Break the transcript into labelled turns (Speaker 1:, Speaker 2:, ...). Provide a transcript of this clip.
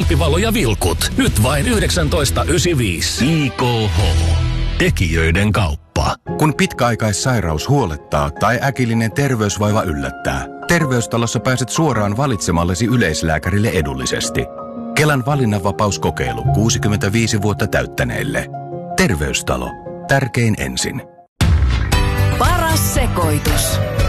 Speaker 1: Lamppivalo ja vilkut. Nyt vain 19,95. IKH. Tekijöiden kauppa.
Speaker 2: Kun pitkäaikaissairaus huolettaa tai äkillinen terveysvaiva yllättää, Terveystalossa pääset suoraan valitsemallesi yleislääkärille edullisesti. Kelan valinnanvapauskokeilu 65 vuotta täyttäneille. Terveystalo. Tärkein ensin.
Speaker 3: Paras sekoitus.